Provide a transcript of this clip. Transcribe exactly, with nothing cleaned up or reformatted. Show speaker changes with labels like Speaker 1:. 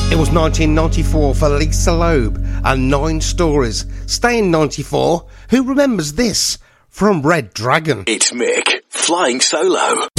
Speaker 1: It was nineteen ninety-four for Lisa Loeb and Nine Stories. Staying ninety-four, who remembers this from Red Dragon?
Speaker 2: It's Mick, flying solo.